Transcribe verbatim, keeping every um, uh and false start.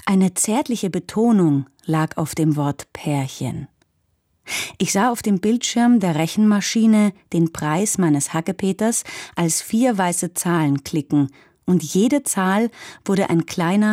Eine zärtliche Betonung lag auf dem Wort Pärchen. Ich sah auf dem Bildschirm der Rechenmaschine den Preis meines Hackepeters als vier weiße Zahlen klicken, und jede Zahl wurde ein kleiner